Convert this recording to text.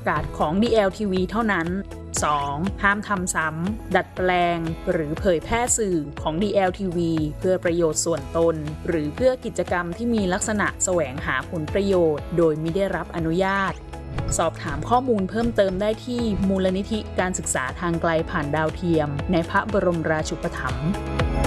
กาศของ DLTV เท่านั้น 2. ห้ามทำซ้ำดัดแปลงหรือเผยแพร่สื่อของ DLTV เพื่อประโยชน์ส่วนตนหรือเพื่อกิจกรรมที่มีลักษณะแสวงหาผลประโยชน์โดยมิได้รับอนุญาตสอบถามข้อมูลเพิ่มเติมได้ที่มูลนิธิการศึกษาทางไกลผ่านดาวเทียมในพระบรมราชูปถัมภ์